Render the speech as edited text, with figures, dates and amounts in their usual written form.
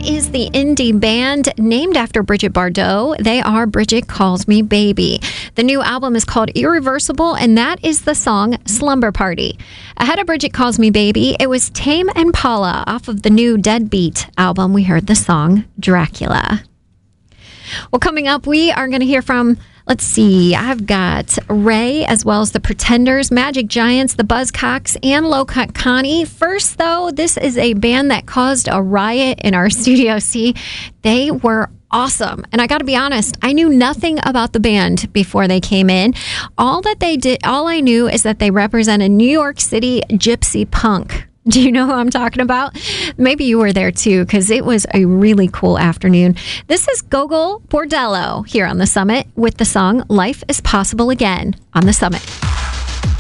That is the indie band named after Bridget Bardot. They are Bridget Calls Me Baby. The new album is called Irreversible, and that is the song Slumber Party. Ahead of Bridget Calls Me Baby, it was Tame Impala. Off of the new Deadbeat album, we heard the song Dracula. Well, coming up, we are going to hear from, I've got Ray, as well as the Pretenders, Magic Giants, the Buzzcocks, and Low Cut Connie. First, though, this is a band that caused a riot in our Studio C. They were awesome. And I got to be honest, I knew nothing about the band before they came in. All I knew is that they represented New York City gypsy punk. Do you know who I'm talking about? Maybe you were there too, because it was a really cool afternoon. This is Gogol Bordello here on The Summit with the song Life is Possible Again on The Summit.